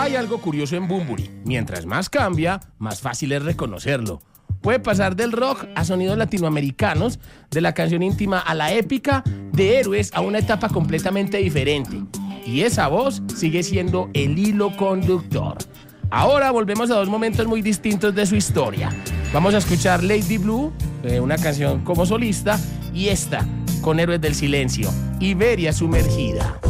Hay algo curioso en Bunbury. Mientras más cambia, más fácil es reconocerlo. Puede pasar del rock a sonidos latinoamericanos, de la canción íntima a la épica, de Héroes a una etapa completamente diferente. Y esa voz sigue siendo el hilo conductor. Ahora volvemos a dos momentos muy distintos de su historia. Vamos a escuchar Lady Blue, una canción como solista, y esta, con Héroes del Silencio, Iberia sumergida.